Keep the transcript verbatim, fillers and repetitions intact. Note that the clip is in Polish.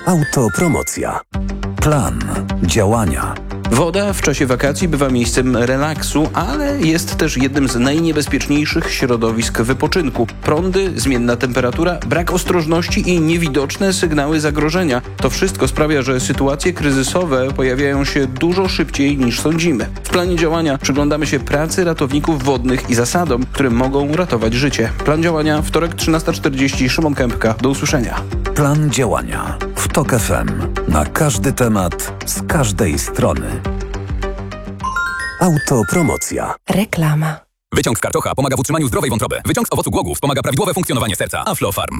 Autopromocja. Plan działania. Woda w czasie wakacji bywa miejscem relaksu, ale jest też jednym z najniebezpieczniejszych środowisk wypoczynku. Prądy, zmienna temperatura, brak ostrożności i niewidoczne sygnały zagrożenia. To wszystko sprawia, że sytuacje kryzysowe pojawiają się dużo szybciej niż sądzimy. W planie działania przyglądamy się pracy ratowników wodnych i zasadom, które mogą ratować życie. Plan działania, wtorek trzynasta czterdzieści, Szymon Kępka. Do usłyszenia. Plan działania w TOK F M. Na każdy temat, z każdej strony. Autopromocja. Reklama. Wyciąg z karczocha pomaga w utrzymaniu zdrowej wątroby. Wyciąg z owocu głogów pomaga prawidłowe funkcjonowanie serca. Aflofarm.